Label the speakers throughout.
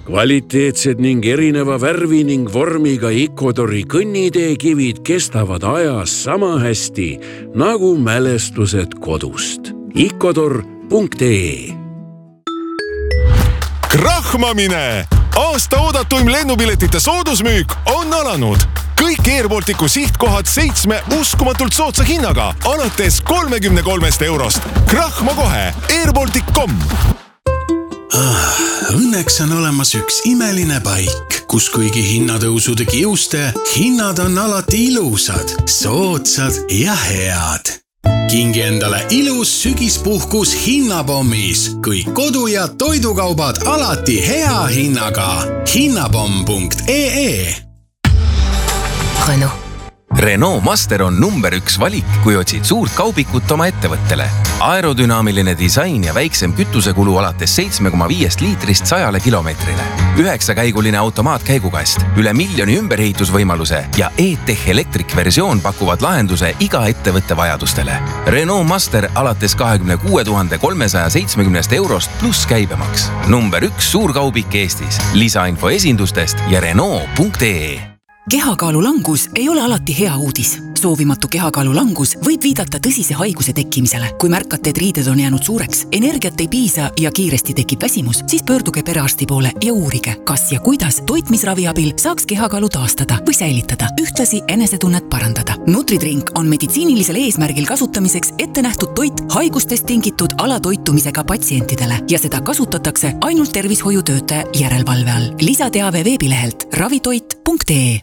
Speaker 1: Kvaliteetsed ning erineva värvi ning vormiga Icodori kõnniteekivid kestavad ajas sama hästi nagu mälestused kodust. Icodor.ee
Speaker 2: Krahmamine! Aasta oodatuim lennupiletite soodusmüük on alanud. Kõik Airbalticu sihtkohad 7 uskumatult soodsa hinnaga alates 33 €. Krahma kohe airbaltic.com.
Speaker 3: Õnneks on olemas üks imeline paik, kus kuigi hinnatõusude kiuste, hinnad on alati ilusad, soodsad ja head. Kingi endale ilus sügispuhkus hinnapommis. Kõik kodu- ja toidukaubad alati hea hinnaga. Hinnapomm.ee
Speaker 4: Renault Master on number 1 valik, kui otsid suurt kaubikut oma ettevõttele. Aerodünaamiline disain ja väiksem kütusekulu alates 7,5 liitrist 100 kilomeetrile. 9-käiguline automaatkäigukast, üle 1 miljoni ümberehitusvõimaluse ja e-Tech elektrikversioon pakuvad lahenduse iga ettevõtte vajadustele. Renault Master alates 26 370 € pluss käibemaks. Number 1 suurkaubik Eestis. Lisainfo esindustest ja Renault.ee.
Speaker 5: Kehakaalu langus ei ole alati hea uudis. Soovimatu kehakaalu langus võib viidata tõsise haiguse tekkimisele. Kui märkate, et riided on jäänud suureks, energiat ei piisa ja kiiresti tekib väsimus, siis pöörduge perearsti poole ja uurige, kas ja kuidas toitmisravi abil saaks kehakaalu taastada või säilitada, ühtlasi enesetunnet parandada. Nutridrink on meditsiinilisel eesmärgil kasutamiseks ette nähtud toit haigustest tingitud alatoitumisega patsientidele ja seda kasutatakse ainult tervishoiutöötaja järelevalve all. Lisateave veebilehelt ravitoit.ee.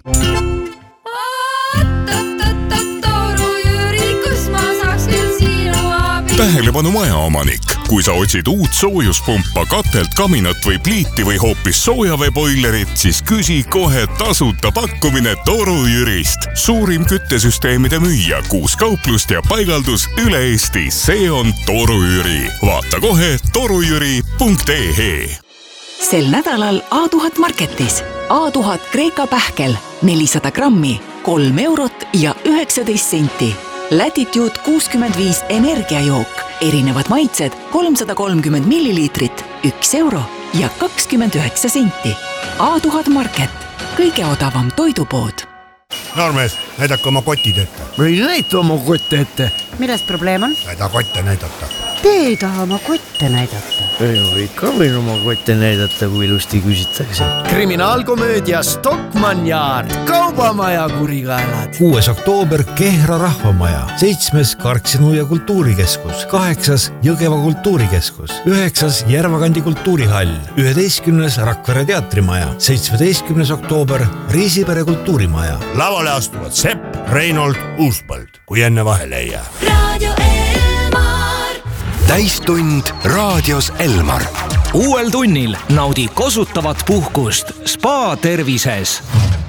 Speaker 2: Tähelepanu majaomanik. Kui sa otsid uut soojuspumpa, katelt, kaminat või pliiti või hoopis soojaveeboilerit, siis küsi kohe tasuta pakkumine Toru Jürist. Suurim küttesüsteemide müüja, 6 kauplust ja paigaldus üle Eesti. See on Toru Jüri. Vaata kohe torujüri.ee.
Speaker 5: Sel nädalal A1000 Marketis. A1000 Kreeka pähkel 400 grammi, 3 € ja 19 senti. Latitude 65 energiajook, erinevad maitsed 330 milliliitrit, 1 € ja 29 senti. A1000 Market, kõige odavam toidupood.
Speaker 6: Noormees, näidake oma kotid ette.
Speaker 7: Ma ei näita oma kotte ette.
Speaker 8: Milles probleem on?
Speaker 6: Näida kotte näidata.
Speaker 8: Te ei taha oma kotte näidata.
Speaker 7: Ei, ikka võin oma kotte näidata, kui ilusti küsitakse. Kriminaalkomöödia Stockmann Yard, kaubamaja kurikaelad.
Speaker 9: 6. oktoober Kehra rahvamaja, 7. Karksinu ja kultuurikeskus, 8. Jõgeva kultuurikeskus, 9. Järvakandi kultuurihall, 11. Rakvere teatrimaja, 17. oktoober Riisipere kultuurimaja.
Speaker 6: Lavale astuvad Sepp, Reinold, Uuspõld, kui enne vahele ei jää.
Speaker 10: Radio Elmar.
Speaker 11: Täistund raadios Elmar.
Speaker 12: Uuel tunnil naudi kosutavat puhkust Spa tervises.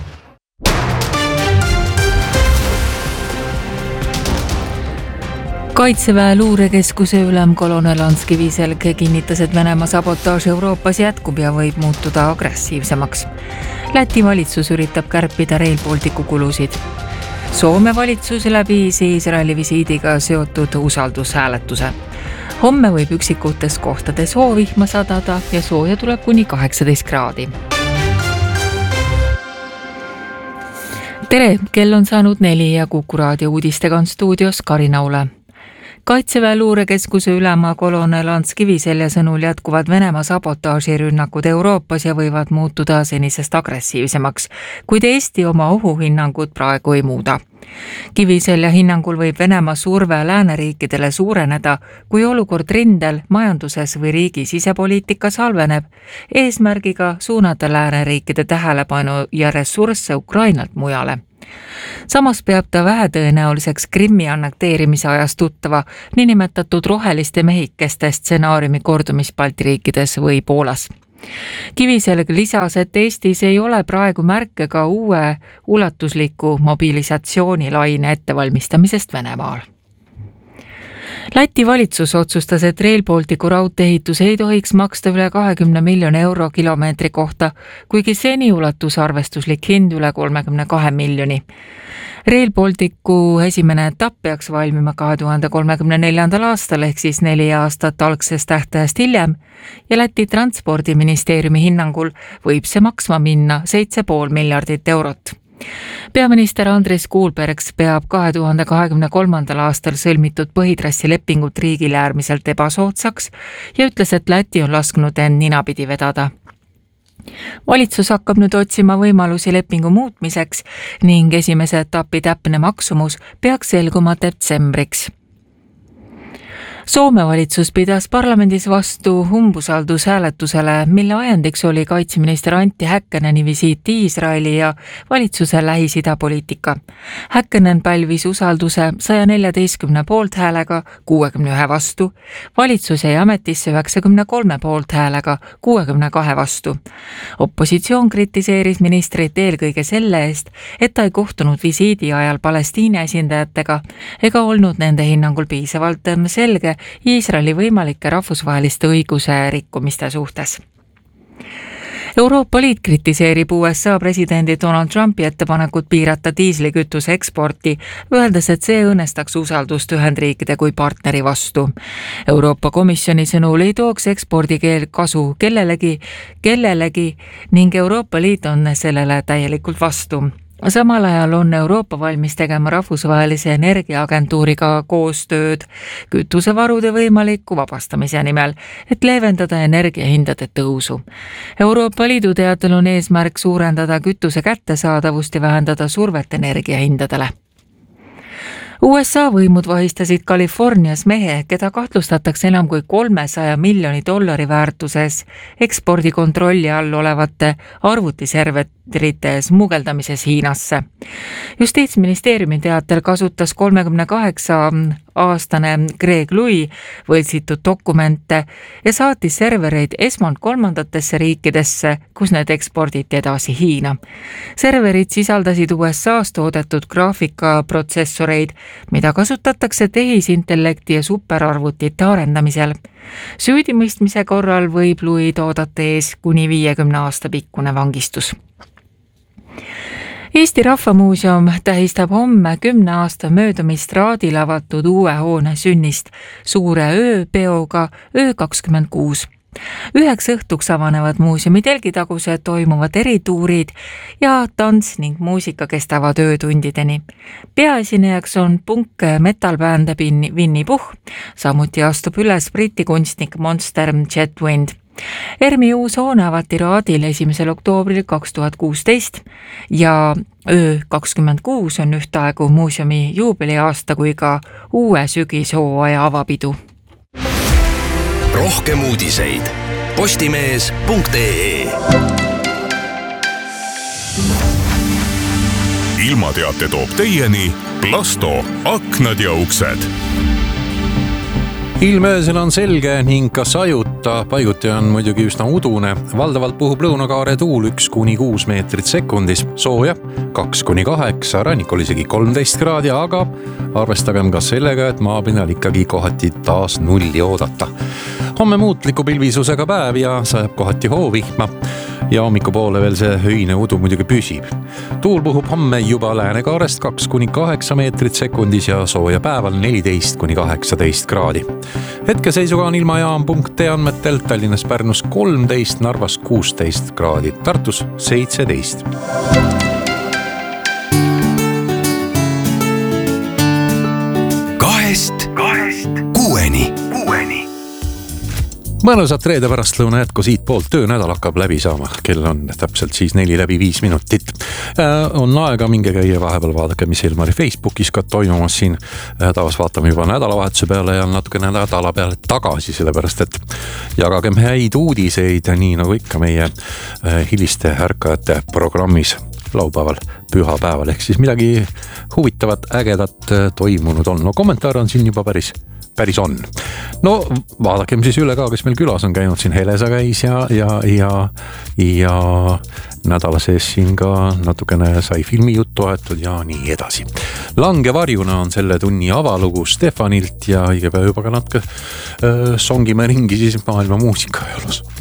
Speaker 13: Kaitseväe luurekeskuse ülem kolonel Ants Kiviselg kinnitas, et Venemaa sabotaaž Euroopas jätkub ja võib muutuda agressiivsemaks. Läti valitsus üritab kärpida Rail Balticu kulusid. Soome valitsus läbis Iisraeli visiidiga seotud usaldushääletuse. Homme võib üksikutes kohtades hoovihma sadada ja sooja tuleb kuni 18 kraadi. Tere, kell on saanud 4 ja Kuku raadio uudistega on stuudios Karina Ule. Kaitseväe luurekeskuse ülema kolonel Ants Kiviselja sõnul jätkuvad Venemaa sabotaažirünnakud Euroopas ja võivad muutuda senisest agressiivsemaks, kuid Eesti oma ohuhinnangut praegu ei muuda. Kiviselja hinnangul võib Venemaa surve lääneriikidele suureneda, kui olukord rindel, majanduses või riigi sisepoliitikas halveneb, eesmärgiga suunata lääneriikide tähelepanu ja ressursse Ukrainalt mujale. Samas peab ta vähetõenäoliseks Krimmi annekteerimise ajast tuttava niinimetatud roheliste mehikeste stsenaariumi kordumist Balti riikides või Poolas. Kiviselg lisas, et Eestis ei ole praegu märke ka uue ulatusliku mobilisatsioonilaine ettevalmistamisest Venemaal. Läti valitsus otsustas, et Rail Balticu raudteeehitus ei tohiks maksta üle 20 miljoni euro kilomeetri kohta, kuigi seni ulatus arvestuslik hind üle 32 miljoni. Rail Balticu esimene etapp peaks valmima 2034. aastal ehk siis 4 aastat algsest tähtajast hiljem ja Läti transpordiministeeriumi hinnangul võib see maksma minna 7,5 miljardit eurot. Peaminister Andris Kuulbergs peab 2023. aastal sõlmitud põhitrassi lepingut riigile äärmiselt ebasoodsaks ja ütles, et Läti on lasknud end ninapidi vedada. Valitsus hakkab nüüd otsima võimalusi lepingu muutmiseks ning esimese etapi täpne maksumus peaks selguma detsembriks. Soome valitsus pidas parlamendis vastu umbusaldushääletusele, mille ajendiks oli kaitseminister Antti Häkkeneni visiit Iisraeli ja valitsuse Lähis-Ida poliitika. Häkkenen pälvis usalduse 114 poolthäälega 61 vastu, valitsus jäi ametisse 93 poolthäälega 62 vastu. Opositsioon kritiseeris ministrit eelkõige selle eest, et ta ei kohtunud visiidi ajal Palestiina esindajatega ega olnud nende hinnangul piisavalt selge Iisraeli võimalike rahvusvaheliste õiguse rikkumiste suhtes. Euroopa Liit kritiseerib USA presidendi Donald Trumpi ettepanekut piirata diislikütuse eksporti, öeldes, et see õõnestaks usaldust Ühendriikide kui partneri vastu. Euroopa Komisjoni sõnul ei tooks ekspordikeel kasu kellelegi ning Euroopa Liit on sellele täielikult vastu. Samal ajal on Euroopa valmis tegema rahvusvahelise energiaagentuuriga koostööd kütusevarude võimaliku vabastamise nimel, et leevendada energiahindade tõusu. Euroopa Liidu teatel on eesmärk suurendada kütuse kättesaadavust ja vähendada survet energiahindadele. USA võimud vahistasid Californias mehe, keda kahtlustatakse enam kui 300 miljoni dollari väärtuses ekspordikontrolli all olevate arvutiserverite smugeldamises Hiinasse. Justiitsministeeriumi teatel kasutas 38-aastane Greg Louis võltsitud dokumente ja saatis servereid esmalt kolmandatesse riikidesse, kus need eksporditi edasi Hiina. Serverid sisaldasid USA's toodetud graafikaprotsessoreid, mida kasutatakse tehisintellekti ja superarvutite arendamisel. Süüdimõistmise korral võib Louis oodata ees kuni 50 aasta pikkune vangistus. Eesti Rahvamuuseum tähistab homme 10 aasta möödumist Raadil avatud uue hoone sünnist suure ööpeoga Öö 26. 9 õhtuks avanevad muuseumi telgitagused, toimuvad erituurid ja tants ning muusika kestavad öötundideni. Peaesinejaks on punk metalbänd Winnie Puhh, samuti astub üles Briti kunstnik Monster Jet Wind. ERMi uus hoone avati Raadil 1. oktoobril 2016 ja Öö 26 on ühtaegu muuseumi juubeliaasta kui ka uue sügishooaja avapidu.
Speaker 11: Rohkem uudiseid postimees.ee.
Speaker 2: Ilmateate toob teieni Plasto aknad ja uksed.
Speaker 14: Ilm öösel on selge ning ka sajuta, paiguti on muidugi üsna udune. Valdavalt puhub lõunakaare tuul 1–6 meetrit sekundis, sooja 2–8, rannikul isegi 13 kraadi, aga arvestagem ka sellega, et maapinnal ikkagi kohati taas nulli oodata. Homme muutliku pilvisusega päev ja sajab kohati hoovihma ja hommikupoole veel see öine udu muidugi püsib. Tuul puhub homme juba läänekaarest 2–8 meetrit sekundis ja sooja päeval 14–18 kraadi. Hetkeseisuga on ilmajaam.ee andmetel Tallinnas, Pärnus 13, Narvas 16 kraadi, Tartus 17.
Speaker 11: Kahest kuueni.
Speaker 14: Mõnusat reede pärastlõuna jätku siit poolt, töönädal hakkab läbi saama, kell on täpselt siis 4:05 minutit. On aega, minge käia vahepeal, vaadake, mis Elmari Facebookis ka toimumas siin. Taas vaatame juba nädalavahetuse peale ja natuke nädala peale tagasi, sellepärast et jagagem häid uudiseid, nii nagu ikka meie hiliste ärkajate programmis laupäeval, pühapäeval, ehk siis midagi huvitavat, ägedat toimunud on. No kommentaar on siin juba päris on. no vaadakem siis üle ka, kes meil külas on käinud, siin Helesa käis ja nädala sees siin ka natukene sai filmijuttu aetud ja nii edasi. Langevarjuna on selle tunni avalugu Stefanilt ja õige päev juba ka natuke songime ringi siis maailma muusika ajaloos.